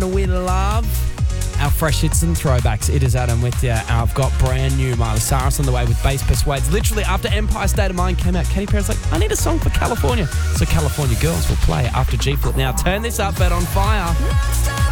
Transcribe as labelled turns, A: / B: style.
A: and we love our fresh hits and throwbacks. It is Adam with you. I've got brand new Miley Cyrus on the way with Bass Persuades. Literally after Empire State of Mind came out, Katy Perry's like, I need a song for California. So California Girls will play after G Flip. Now turn this up, but on fire.